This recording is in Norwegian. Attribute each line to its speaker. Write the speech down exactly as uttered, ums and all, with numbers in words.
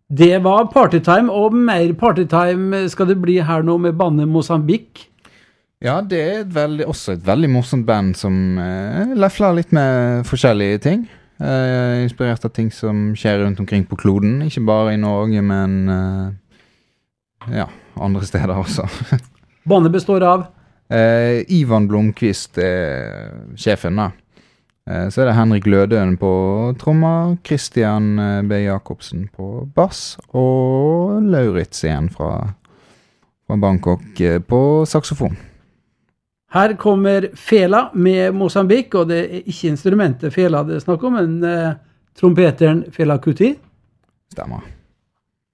Speaker 1: Det var partytime, og mer partytime skal det bli her nå med bandet Mosambik.
Speaker 2: Ja, det er et veldig, også et veldig morsomt band som eh, lefler litt med forskjellige ting. Eh, inspirert av ting som skjer rundt omkring på kloden, ikke bare i Norge, men eh, ja, andre steder også.
Speaker 1: Bandet består av?
Speaker 2: Eh, Ivan Blomqvist er sjefen da. Eh, så er det Henrik Lødøen på trommer, Christian B. Jakobsen på bass, og Lauritz igjen fra, fra Bangkok eh, på saxofon.
Speaker 1: Her kommer Fela med Mosambik, og det er ikke instrumentet Fela det er snakk om, men eh, trompeteren Fela Kuti.
Speaker 2: Stemmer.